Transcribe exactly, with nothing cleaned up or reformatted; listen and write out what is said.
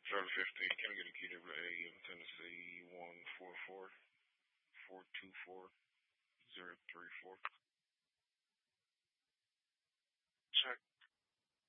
Charlie fifteen, can I get a Q W A in Tennessee one four four four two four zero three four? Check.